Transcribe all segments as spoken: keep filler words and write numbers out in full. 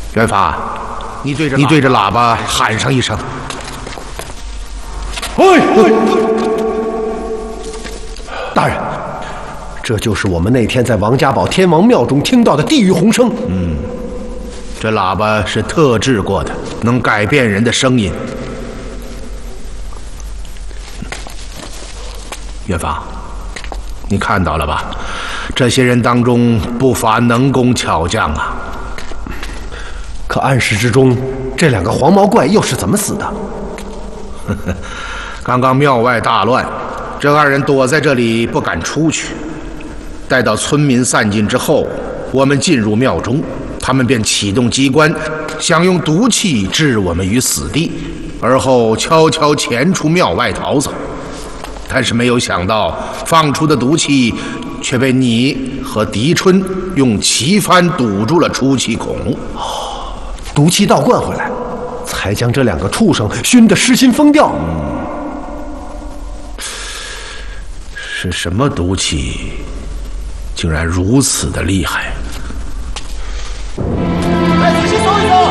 元发，你对着你对着喇叭喊上一声。 喂！大人，这就是我们那天在王家堡天王庙中听到的地狱洪声。 嗯，这喇叭是特制过的，能改变人的声音。元发，你看到了吧？这些人当中不乏能工巧匠啊。 可暗室之中，这两个黄毛怪又是怎么死的？ 呵呵，刚刚庙外大乱，这二人躲在这里不敢出去。待到村民散尽之后，我们进入庙中，他们便启动机关，想用毒气置我们于死地，而后悄悄潜出庙外逃走。但是没有想到，放出的毒气却被你和狄春用旗幡堵住了出气孔。 哦，毒气倒灌回来，才将这两个畜生熏得失心疯掉。 嗯，是什么毒气，竟然如此的厉害？ 来，仔细搜一搜。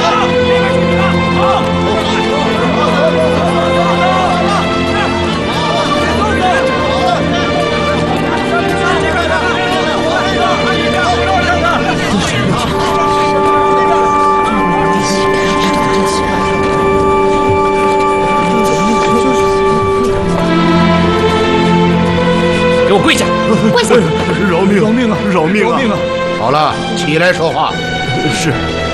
给我跪下！ 跪下！ 饶命！饶命啊！饶命啊！饶命啊！ 好了，起来说话。 是。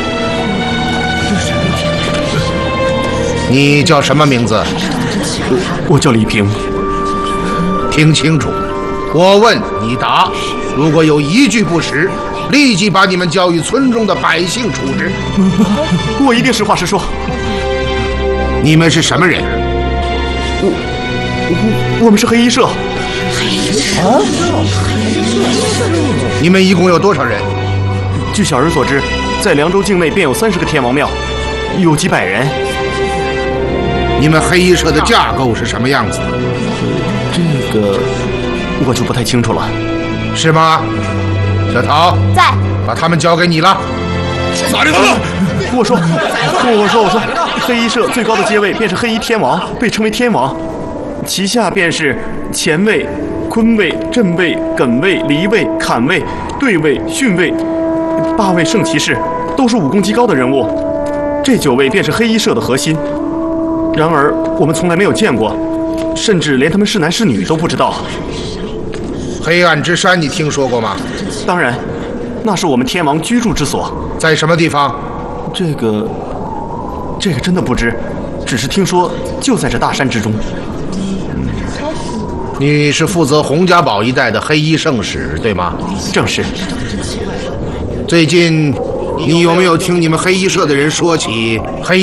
你叫什么名字？ 我叫李平。 听清楚，我问你答。如果有一句不实，立即把你们交与村中的百姓处置。 我一定实话实说。 你们是什么人？ 我我我们是黑衣社。 啊！ 你们一共有多少人？ 据小人所知，在凉州境内便有三十个天王庙，有几百人。 你们黑衣社的架构是什么样子的？ 这个我就不太清楚了。 是吗？小桃在， 把他们交给你了。 哪里的？我说，我说，我说，黑衣社最高的阶位便是黑衣天王，被称为天王，其下便是前卫、坤卫、镇卫、艮卫、离卫、坎卫、对卫、巽卫，八位圣骑士，都是武功极高的人物。这九位便是黑衣社的核心。然而我们从来没有见过，甚至连他们是男是女都不知道。 黑暗之山你听说过吗？ 当然，那是我们天王居住之所。 在什么地方？ 这个，这个真的不知，只是听说就在这大山之中。 你是负责洪家堡一带的黑衣圣使，对吗？ 正是。 最近，你有没有听你们黑衣社的人说起黑